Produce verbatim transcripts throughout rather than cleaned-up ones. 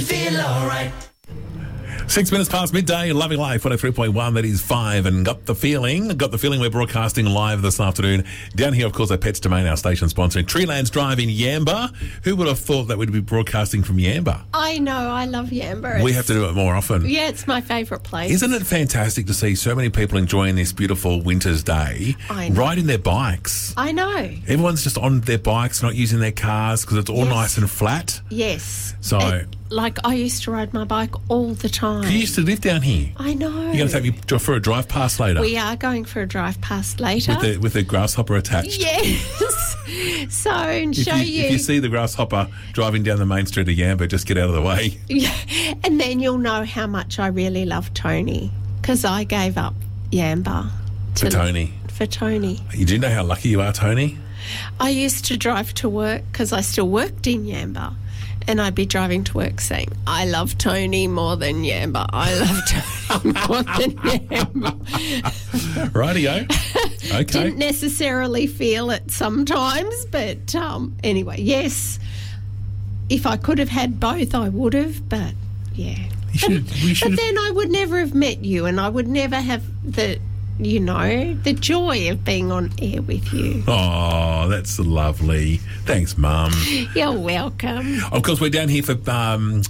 Feel alright. Six minutes past midday, Loving Life, one oh three point one, that is five, and got the feeling, got the feeling we're broadcasting live this afternoon. Down here, of course, at Pets Domain, our station sponsoring Treelands Drive in Yamba. Who would have thought that we'd be broadcasting from Yamba? I know, I love Yamba. We have to do it more often. Yeah, it's my favourite place. Isn't it fantastic to see so many people enjoying this beautiful winter's day, I know. riding their bikes? I know. Everyone's just on their bikes, not using their cars because it's all Yes. nice and flat. Yes. So- It- like, I used to ride my bike all the time. You used to live down here. I know. You're going to take me dr- for a drive past later We are going for a drive past later. with the with the grasshopper attached. Yes. So, and If show you, you. if you see the grasshopper driving down the main street of Yamba, just get out of the way. Yeah. And then you'll know how much I really love Tony, because I gave up Yamba. For Tony. For Tony. You do know how lucky you are, Tony? I used to drive to work because I still worked in Yamba, and I'd be driving to work saying, I love Tony more than Yamba. I love Tony more than Yamba. Rightio. Okay. Didn't necessarily feel it sometimes, but um, anyway, yes. If I could have had both, I would have, but yeah. You should, we should But then I would never have met you, and I would never have the, you know, the joy of being on air with you. Oh, that's lovely. Thanks, Mum. You're welcome. Of course, we're down here for um,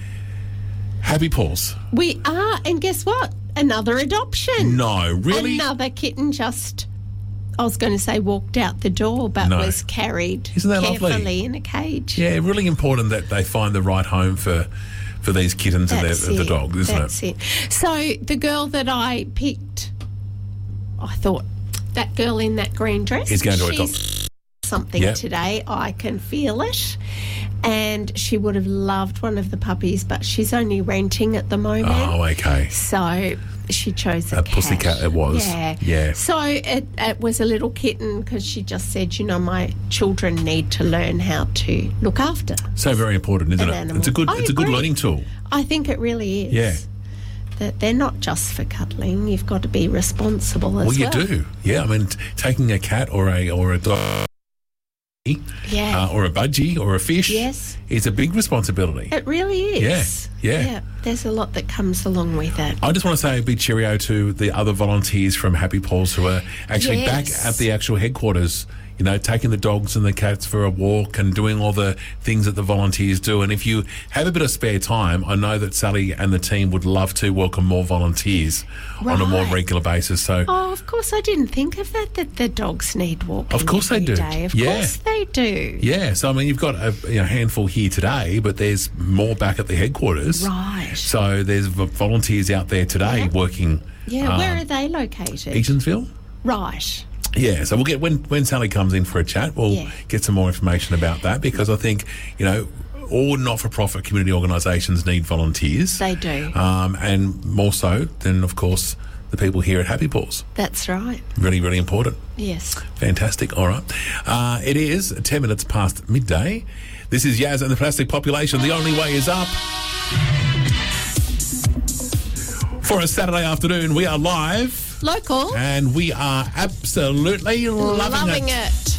Happy Paws. We are, and guess what? Another adoption. No, really? Another kitten just, I was going to say walked out the door, but No. was carried Isn't that carefully lovely? in a cage. Yeah, really important that they find the right home for for these kittens That's and their, it. the dog, isn't That's it? it. So the girl that I picked, I thought, that girl in that green dress, Is going to she's adopt. something Yep. today. I can feel it. And she would have loved one of the puppies, but she's only renting at the moment. Oh, okay. So she chose a, A cat. pussycat it was. Yeah. Yeah. So it, it was a little kitten because she just said, you know, my children need to learn how to look after. So very important, isn't An it? animal. It's a good I it's a good agree. learning tool. I think it really is. Yeah. That they're not just for cuddling. You've got to be responsible as Well, well. you do. Yeah, I mean, t- taking a cat or a or a dog Yeah. uh, or a budgie or a fish Yes. is a big responsibility. It really is. Yeah, yeah. Yeah. There's a lot that comes along with it. I just want to say a big cheerio to the other volunteers from Happy Paws who are actually Yes. back at the actual headquarters, you know, taking the dogs and the cats for a walk and doing all the things that the volunteers do. And if you have a bit of spare time, I know that Sally and the team would love to welcome more volunteers on a more Right. regular basis. So, Oh, of course, I didn't think of that, that the dogs need walking Of course they every do. day. Of Yeah. course they do. yeah, so I mean, you've got a you know, handful here today, but there's more back at the headquarters. Right. So there's v- volunteers out there today Yeah. working Yeah, um, where are they located? Eaton'sville. Right. Yeah, so we'll get when when Sally comes in for a chat, we'll Yeah. get some more information about that because I think you know all not-for-profit community organisations need volunteers. They do. um, and more so than of course the people here at Happy Paws. That's right. Really, really important. Yes. Fantastic. All right, uh, it is ten minutes past midday. This is Yaz and the Plastic Population. The only way is up. For a Saturday afternoon, we are live. Local. And we are absolutely loving, Loving it. it.